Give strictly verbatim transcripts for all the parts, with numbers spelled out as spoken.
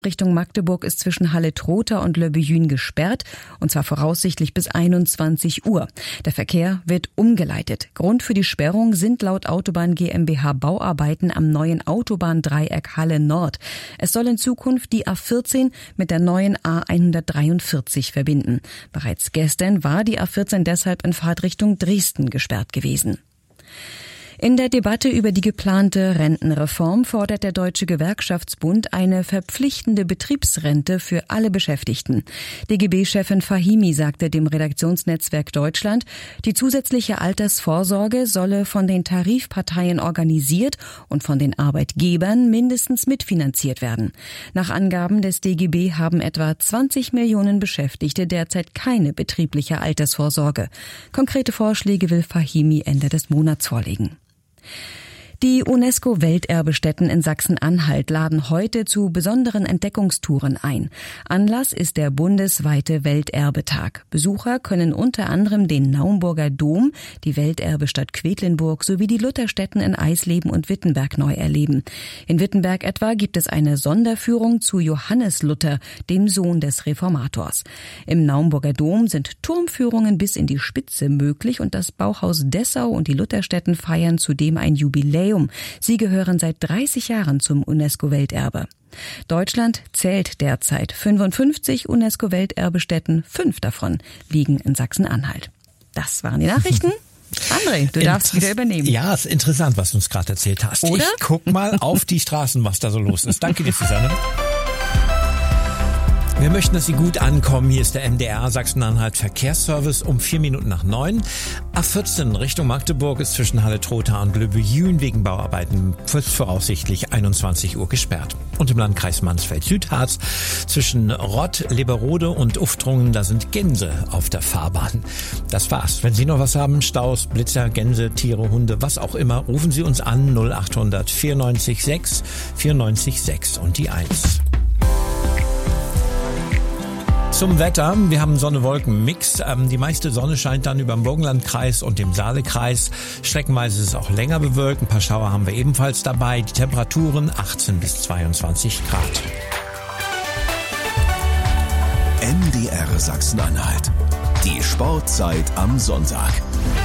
Richtung Magdeburg ist zwischen Halle-Trotha und Le Bethune gesperrt, und zwar voraussichtlich bis einundzwanzig Uhr. Der Verkehr wird umgeleitet. Grund für die Sperrung sind laut Autobahn GmbH Bauarbeiten am neuen Autobahndreieck Halle Nord. Es soll in Zukunft die A vierzehn mit der neuen A hundertdreiundvierzig verbinden. Bereits gestern war die A vierzehn deshalb in Fahrtrichtung Dresden gesperrt gewesen. In der Debatte über die geplante Rentenreform fordert der Deutsche Gewerkschaftsbund eine verpflichtende Betriebsrente für alle Beschäftigten. D G B-Chefin Fahimi sagte dem Redaktionsnetzwerk Deutschland, die zusätzliche Altersvorsorge solle von den Tarifparteien organisiert und von den Arbeitgebern mindestens mitfinanziert werden. Nach Angaben des D G B haben etwa zwanzig Millionen Beschäftigte derzeit keine betriebliche Altersvorsorge. Konkrete Vorschläge will Fahimi Ende des Monats vorlegen. Die UNESCO-Welterbestätten in Sachsen-Anhalt laden heute zu besonderen Entdeckungstouren ein. Anlass ist der bundesweite Welterbetag. Besucher können unter anderem den Naumburger Dom, die Welterbestadt Quedlinburg sowie die Lutherstätten in Eisleben und Wittenberg neu erleben. In Wittenberg etwa gibt es eine Sonderführung zu Johannes Luther, dem Sohn des Reformators. Im Naumburger Dom sind Turmführungen bis in die Spitze möglich und das Bauhaus Dessau und die Lutherstätten feiern zudem ein Jubiläum. Sie gehören seit dreißig Jahren zum UNESCO-Welterbe. Deutschland zählt derzeit fünfundfünfzig UNESCO-Welterbestätten, fünf davon liegen in Sachsen-Anhalt. Das waren die Nachrichten. André, du darfst Inter- wieder übernehmen. Ja, ist interessant, was du uns gerade erzählt hast. Oder? Ich guck mal auf die Straßen, was da so los ist. Danke dir, Susanne. Wir möchten, dass Sie gut ankommen. Hier ist der M D R Sachsen-Anhalt Verkehrsservice um vier Minuten nach neun. A vierzehn Richtung Magdeburg ist zwischen Halle-Trotha und Le Bethune wegen Bauarbeiten voraussichtlich einundzwanzig Uhr gesperrt. Und im Landkreis Mansfeld-Südharz zwischen Rott, Leberode und Uftrungen, da sind Gänse auf der Fahrbahn. Das war's. Wenn Sie noch was haben, Staus, Blitzer, Gänse, Tiere, Hunde, was auch immer, rufen Sie uns an null acht hundert vierundneunzig sechs vierundneunzig sechs und die eins. Zum Wetter. Wir haben Sonne-Wolken-Mix. Ähm, die meiste Sonne scheint dann über dem Burgenlandkreis und dem Saalekreis. Streckenweise ist es auch länger bewölkt. Ein paar Schauer haben wir ebenfalls dabei. Die Temperaturen achtzehn bis zweiundzwanzig Grad. M D R Sachsen-Anhalt. Die Sportzeit am Sonntag.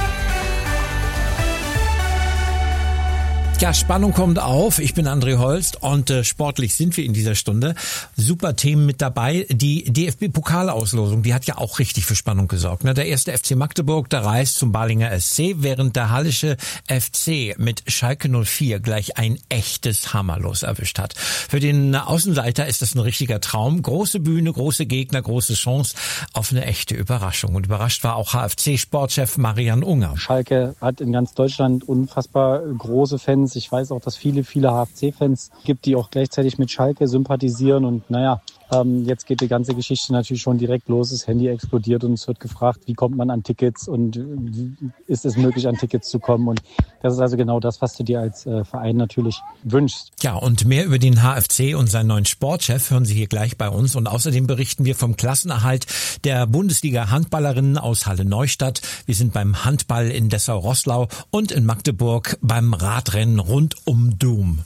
Ja, Spannung kommt auf. Ich bin André Holst und äh, sportlich sind wir in dieser Stunde. Super Themen mit dabei. Die D F B-Pokalauslosung, die hat ja auch richtig für Spannung gesorgt. Ne? Der erste F C Magdeburg, der reist zum Balinger S C, während der Hallische F C mit Schalke null vier gleich ein echtes Hammerlos erwischt hat. Für den Außenseiter ist das ein richtiger Traum. Große Bühne, große Gegner, große Chance auf eine echte Überraschung. Und überrascht war auch H F C-Sportchef Marian Unger. Schalke hat in ganz Deutschland unfassbar große Fans. Ich weiß auch, dass viele, viele H F C-Fans gibt, die auch gleichzeitig mit Schalke sympathisieren. Und naja, ähm, jetzt geht die ganze Geschichte natürlich schon direkt los. Das Handy explodiert und es wird gefragt, wie kommt man an Tickets und wie ist es möglich, an Tickets zu kommen. Und das ist also genau das, was du dir als äh, Verein natürlich wünschst. Ja, und mehr über den H F C und seinen neuen Sportchef hören Sie hier gleich bei uns. Und außerdem berichten wir vom Klassenerhalt der Bundesliga-Handballerinnen aus Halle-Neustadt. Wir sind beim Handball in Dessau-Roßlau und in Magdeburg beim Radrennen rund um Dom.